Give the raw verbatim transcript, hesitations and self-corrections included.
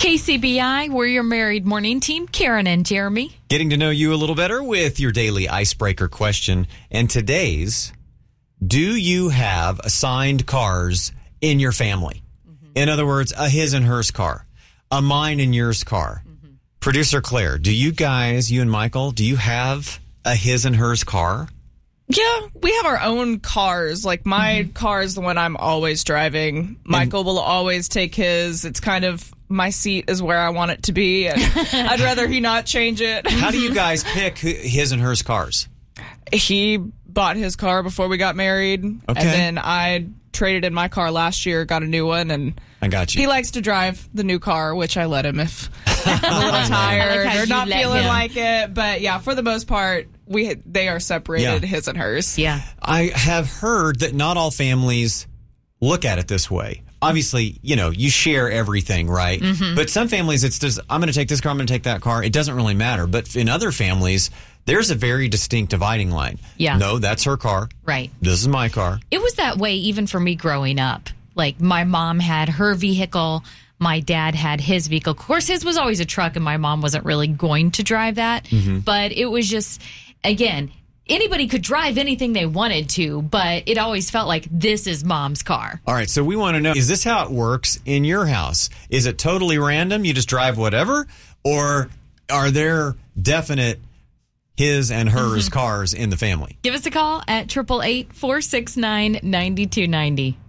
K C B I, we're your married morning team, Karen and Jeremy. Getting to know you a little better with your daily icebreaker question. And today's, do you have assigned cars in your family? Mm-hmm. In other words, a his and hers car, a mine and yours car. Mm-hmm. Producer Claire, do you guys, you and Michael, do you have a his and hers car? Yeah, we have our own cars. Like, my mm-hmm. car is the one I'm always driving. Michael and will always take his. It's kind of, my seat is where I want it to be. And I'd rather he not change it. How do you guys pick his and hers cars? He bought his car before we got married. Okay. And then I traded in my car last year, got a new one, and I got you. He likes to drive the new car, which I let him if I'm a little tired like or not feeling him. like it. But yeah, for the most part, we they are separated, yeah. his and hers. Yeah. I have heard that not all families look at it this way. Obviously, you know, you share everything, right? Mm-hmm. But some families, it's just, I'm going to take this car, I'm going to take that car. It doesn't really matter. But in other families, there's a very distinct dividing line. Yeah. No, that's her car. Right. This is my car. It was that way even for me growing up. Like, my mom had her vehicle. My dad had his vehicle. Of course, his was always a truck, and my mom wasn't really going to drive that. Mm-hmm. But it was just, again, anybody could drive anything they wanted to, but it always felt like this is mom's car. All right, so we want to know, is this how it works in your house? Is it totally random? You just drive whatever? Or are there definite his and hers mm-hmm. cars in the family? Give us a call at eight eight eight, four six nine, nine two nine zero.